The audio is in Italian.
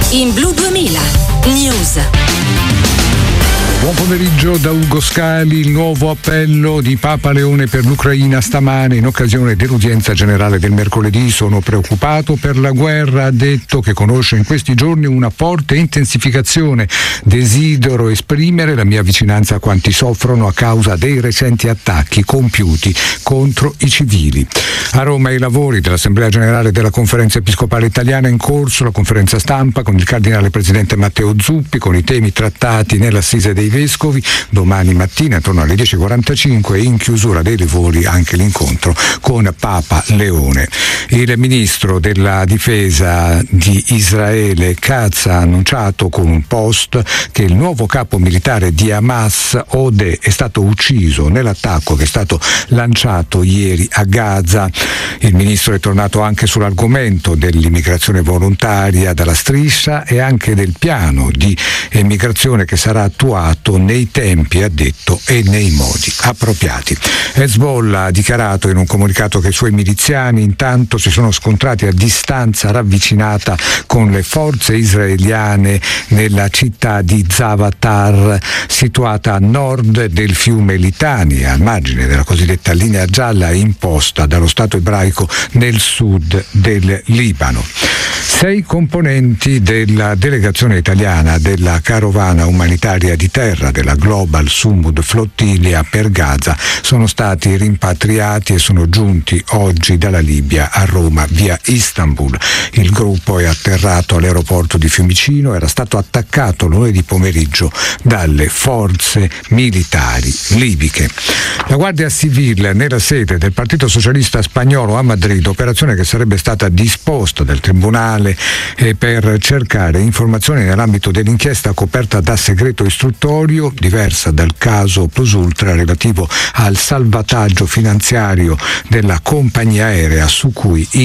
In Blu 2000 News. Buon pomeriggio da Ugo Scali. Il nuovo appello di Papa Leone per l'Ucraina stamane in occasione dell'udienza generale del mercoledì. Sono preoccupato per la guerra, ha detto, che conosce in questi giorni una forte intensificazione. Desidero esprimere la mia vicinanza a quanti soffrono a causa dei recenti attacchi compiuti contro i civili. A Roma i lavori dell'Assemblea Generale della Conferenza Episcopale Italiana, in corso la conferenza stampa con il Cardinale Presidente Matteo Zuppi, con i temi trattati nell'Assise dei Vescovi domani mattina intorno alle 10:45 e in chiusura dei lavori anche l'incontro con Papa Leone. Il ministro della difesa di Israele Katz ha annunciato con un post che il nuovo capo militare di Hamas, Odeh, è stato ucciso nell'attacco che è stato lanciato ieri a Gaza. Il ministro è tornato anche sull'argomento dell'immigrazione volontaria dalla striscia e anche del piano di emigrazione che sarà attuato nei tempi, ha detto, e nei modi appropriati. Hezbollah ha dichiarato in un comunicato che i suoi miliziani intanto si sono scontrati a distanza ravvicinata con le forze israeliane nella città di Zavatar, situata a nord del fiume Litani, al margine della cosiddetta linea gialla imposta dallo Stato ebraico nel sud del Libano. 6 componenti della delegazione italiana della carovana umanitaria di terra della Global Sumud Flottiglia per Gaza sono stati rimpatriati e sono giunti oggi dalla Libia a Roma via Istanbul. Il gruppo è atterrato all'aeroporto di Fiumicino, era stato attaccato lunedì pomeriggio dalle forze militari libiche. La Guardia Civile nella sede del Partito Socialista Spagnolo a Madrid, operazione che sarebbe stata disposta dal Tribunale per cercare informazioni nell'ambito dell'inchiesta coperta da segreto istruttorio, diversa dal caso Plus Ultra relativo al salvataggio finanziario della compagnia aerea su cui